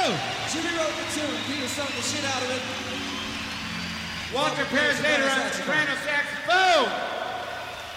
Jimmy wrote the tune. Peter sung the shit out of it. Walker Perez later on